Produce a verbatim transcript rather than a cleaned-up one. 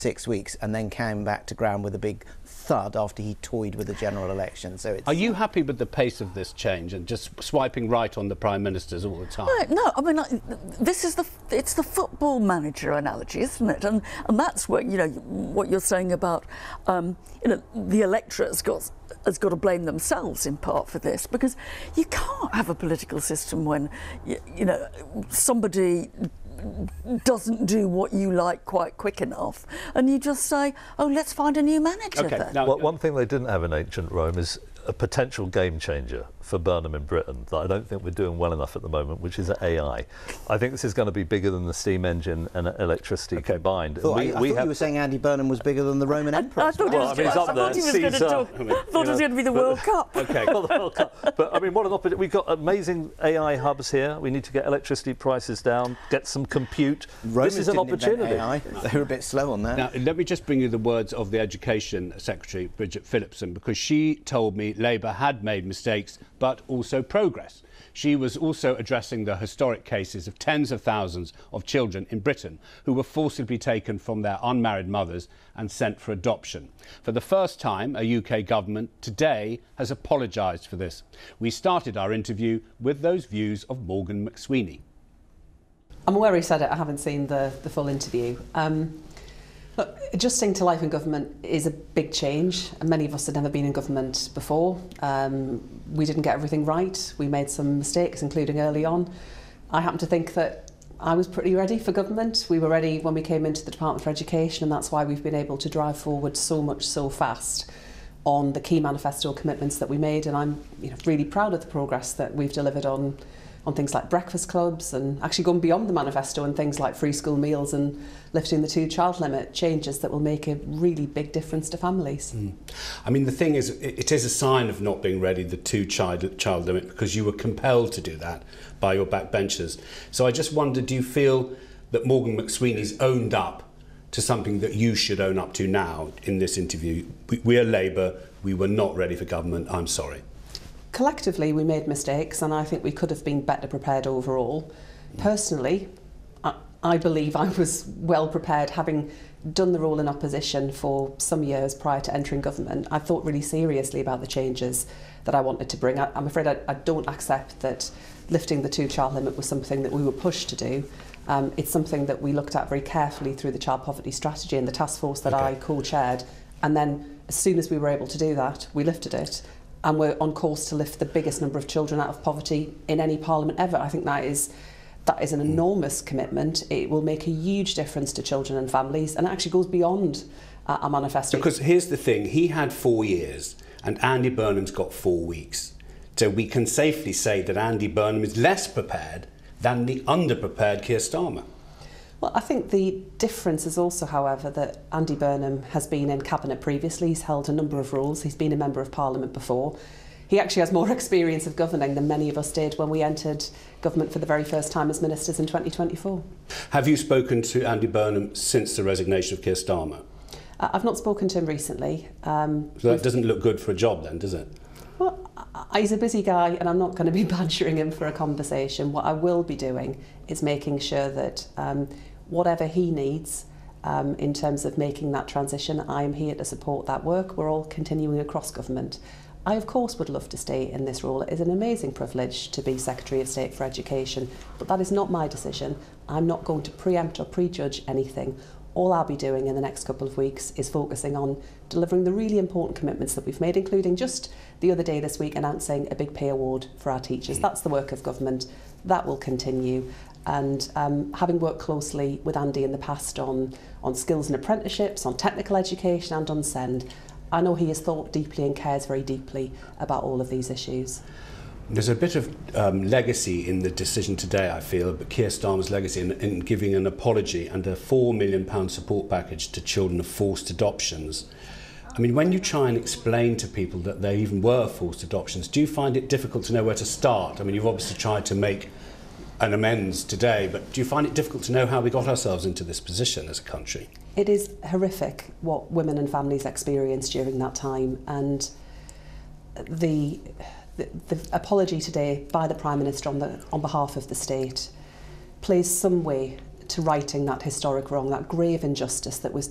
six weeks and then came back to ground with a big thud after he toyed with the general election. So it's... Are you happy with the pace of this change and just swiping right on the Prime Ministers all the time? No, no I mean, I, this is the, it's the football manager analogy, isn't it? And, and that's what, you know, what you're saying about, um, you know, the electorate's got, has got to blame themselves in part for this, because you can't have a political system when, you, you know, somebody doesn't do what you like quite quick enough, and you just say, oh, let's find a new manager okay, then. now, well, one thing they didn't have in ancient Rome is a potential game changer for Burnham in Britain that I don't think we're doing well enough at the moment, which is A I. I think this is going to be bigger than the steam engine and electricity okay. combined. Thought, we, I, I we thought have... you were saying Andy Burnham was bigger than the Roman Emperor. I, I thought, well, was, I mean, I thought he was going to talk. I mean, thought it was going to be the but, World Cup. Okay. Well, the World Cup. But I mean, what an opportunity! We've got amazing A I hubs here. We need to get electricity prices down, get some compute. Romans this is an opportunity. A I. They were a bit slow on that. Now, let me just bring you the words of the Education Secretary, Bridget Phillipson, because she told me Labour had made mistakes, but also progress. She was also addressing the historic cases of tens of thousands of children in Britain who were forcibly taken from their unmarried mothers and sent for adoption. For the first time, a U K government today has apologised for this. We started our interview with those views of Morgan McSweeney. I'm aware he said it, I haven't seen the, the full interview. Um, Look, adjusting to life in government is a big change, and many of us had never been in government before. Um, we didn't get everything right. We made some mistakes, including early on. I happen to think that I was pretty ready for government. We were ready when we came into the Department for Education, and that's why we've been able to drive forward so much so fast on the key manifesto commitments that we made, and I'm you know, really proud of the progress that we've delivered on on things like breakfast clubs, and actually going beyond the manifesto and things like free school meals and lifting the two-child limit, changes that will make a really big difference to families. Mm. I mean, the thing is, it is a sign of not being ready, the two-child child limit, because you were compelled to do that by your backbenchers. So I just wonder, do you feel that Morgan McSweeney's owned up to something that you should own up to now in this interview? We, we are Labour, we were not ready for government, I'm sorry. Collectively, we made mistakes, and I think we could have been better prepared overall. Personally, I, I believe I was well prepared, having done the role in opposition for some years prior to entering government. I thought really seriously about the changes that I wanted to bring. I, I'm afraid I, I don't accept that lifting the two-child limit was something that we were pushed to do. Um, it's something that we looked at very carefully through the child poverty strategy and the task force that okay. I co-chaired. And then, as soon as we were able to do that, we lifted it. And we're on course to lift the biggest number of children out of poverty in any parliament ever. I think that is that is an enormous commitment. It will make a huge difference to children and families, and it actually goes beyond uh, our manifesto. Because here's the thing, he had four years and Andy Burnham's got four weeks. So we can safely say that Andy Burnham is less prepared than the underprepared Keir Starmer. Well, I think the difference is also, however, that Andy Burnham has been in Cabinet previously. He's held a number of roles. He's been a Member of Parliament before. He actually has more experience of governing than many of us did when we entered government for the very first time as ministers in twenty twenty-four. Have you spoken to Andy Burnham since the resignation of Keir Starmer? Uh, I've not spoken to him recently. Um, so that doesn't look good for a job then, does it? Well, he's a busy guy, and I'm not going to be badgering him for a conversation. What I will be doing is making sure that um, whatever he needs um, in terms of making that transition, I'm here to support that work. We're all continuing across government. I, of course, would love to stay in this role. It is an amazing privilege to be Secretary of State for Education, but that is not my decision. I'm not going to preempt or prejudge anything. All I'll be doing in the next couple of weeks is focusing on delivering the really important commitments that we've made, including just the other day this week announcing a big pay award for our teachers. That's the work of government. That will continue. And um, having worked closely with Andy in the past on, on skills and apprenticeships, on technical education and on SEND, I know he has thought deeply and cares very deeply about all of these issues. There's a bit of um, legacy in the decision today, I feel, but Keir Starmer's legacy in, in giving an apology and a four million pound support package to children of forced adoptions. I mean, when you try and explain to people that there even were forced adoptions, do you find it difficult to know where to start? I mean, you've obviously tried to make an amends today, but do you find it difficult to know how we got ourselves into this position as a country? It is horrific what women and families experienced during that time, and the, the, the apology today by the Prime Minister on, the, on behalf of the state plays some way to righting that historic wrong, that grave injustice that was